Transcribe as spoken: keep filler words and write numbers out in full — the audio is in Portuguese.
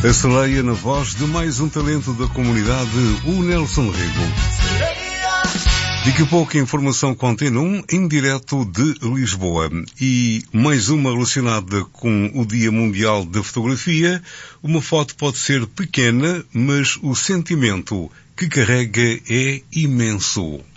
A sereia na voz de mais um talento da comunidade, o Nelson Rego. Daqui a pouco a informação com Antena um em direto de Lisboa. E mais uma relacionada com o Dia Mundial da Fotografia. Uma foto pode ser pequena, mas o sentimento que carrega é imenso.